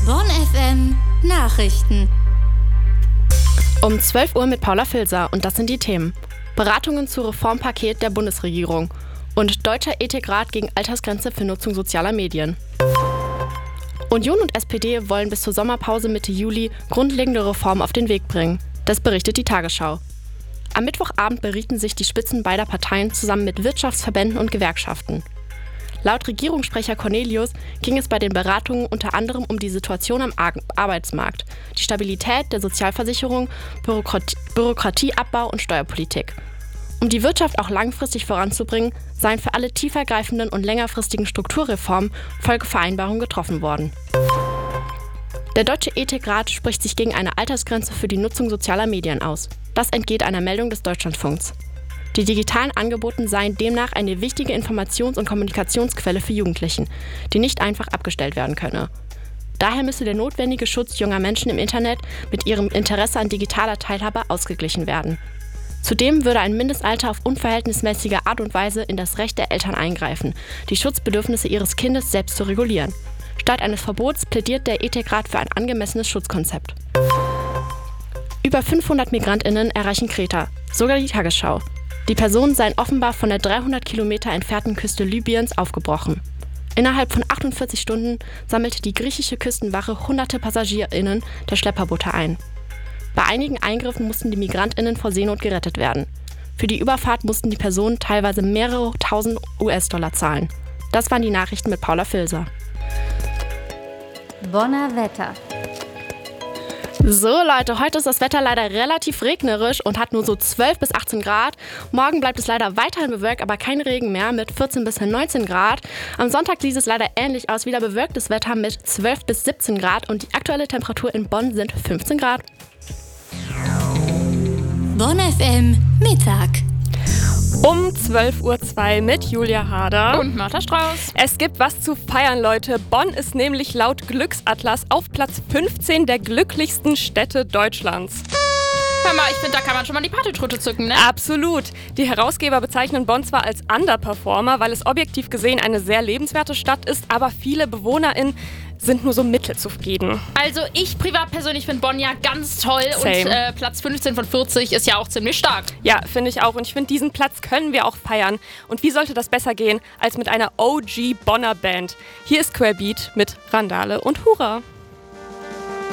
Bonn FM Nachrichten. Um 12 Uhr mit Paula Filser und das sind die Themen. Beratungen zu Reformpaket der Bundesregierung und Deutscher Ethikrat gegen Altersgrenze für Nutzung sozialer Medien. Union und SPD wollen bis zur Sommerpause Mitte Juli grundlegende Reformen auf den Weg bringen. Das berichtet die Tagesschau. Am Mittwochabend berieten sich die Spitzen beider Parteien zusammen mit Wirtschaftsverbänden und Gewerkschaften. Laut Regierungssprecher Cornelius ging es bei den Beratungen unter anderem um die Situation am Arbeitsmarkt, die Stabilität der Sozialversicherung, Bürokratieabbau und Steuerpolitik. Um die Wirtschaft auch langfristig voranzubringen, seien für alle tiefergreifenden und längerfristigen Strukturreformen Folgevereinbarungen getroffen worden. Der Deutsche Ethikrat spricht sich gegen eine Altersgrenze für die Nutzung sozialer Medien aus. Das entgeht einer Meldung des Deutschlandfunks. Die digitalen Angebote seien demnach eine wichtige Informations- und Kommunikationsquelle für Jugendlichen, die nicht einfach abgestellt werden könne. Daher müsse der notwendige Schutz junger Menschen im Internet mit ihrem Interesse an digitaler Teilhabe ausgeglichen werden. Zudem würde ein Mindestalter auf unverhältnismäßige Art und Weise in das Recht der Eltern eingreifen, die Schutzbedürfnisse ihres Kindes selbst zu regulieren. Statt eines Verbots plädiert der Ethikrat für ein angemessenes Schutzkonzept. Über 500 MigrantInnen erreichen Kreta, sogar die Tagesschau. Die Personen seien offenbar von der 300 Kilometer entfernten Küste Libyens aufgebrochen. Innerhalb von 48 Stunden sammelte die griechische Küstenwache hunderte PassagierInnen der Schlepperboote ein. Bei einigen Eingriffen mussten die MigrantInnen vor Seenot gerettet werden. Für die Überfahrt mussten die Personen teilweise mehrere tausend US-Dollar zahlen. Das waren die Nachrichten mit Paula Filser. Bonner Wetter. So Leute, heute ist das Wetter leider relativ regnerisch und hat nur so 12 bis 18 Grad. Morgen bleibt es leider weiterhin bewölkt, aber kein Regen mehr mit 14 bis 19 Grad. Am Sonntag sieht es leider ähnlich aus, wieder bewölktes Wetter mit 12 bis 17 Grad und die aktuelle Temperatur in Bonn sind 15 Grad. Bonn FM Mittag. Um 12.02 Uhr mit Julia Harder und Martha Strauß. Es gibt was zu feiern, Leute. Bonn ist nämlich laut Glücksatlas auf Platz 15 der glücklichsten Städte Deutschlands. Hör mal, ich finde, da kann man schon mal die Partytrute zücken, ne? Absolut. Die Herausgeber bezeichnen Bonn zwar als Underperformer, weil es objektiv gesehen eine sehr lebenswerte Stadt ist, aber viele BewohnerInnen sind nur so mittelzufrieden. Also ich privat persönlich finde Bonn ja ganz toll. Same. Und Platz 15 von 40 ist ja auch ziemlich stark. Ja, finde ich auch. Und ich finde, diesen Platz können wir auch feiern. Und wie sollte das besser gehen als mit einer OG Bonner Band? Hier ist Querbeat mit Randale und Hurra.